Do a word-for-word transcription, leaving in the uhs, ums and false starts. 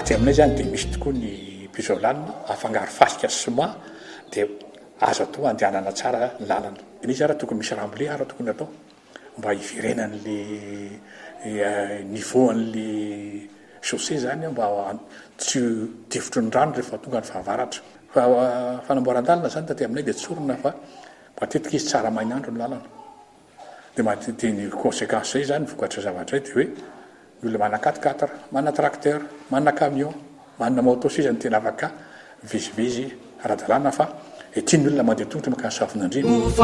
aty aminay zany dia misy tokoa ny pisolalina afangaro fasika sy sima dia azo atao andehanana tsara ny lalana. Izy ara tokony misy ramble ara tokony atao mba hiverenan'le niveau an'le chaussée zany mba tsy tifotry ny rano rehefa tonga ny fahavaratra. Fa fanamboaran-dalana zany taty aminay dia tsorona fa matetika izy tsara mainandro ny lalana. Dia matety ny conséquence zay zany vokatra zavatra dia hoe ny olona mana quatre quatre, mana tracteur, mana camion, mana moto sy zany tena afaka vizivizy ara-dalàna fa tiany olona mandeha tongotra makany safon'andriana.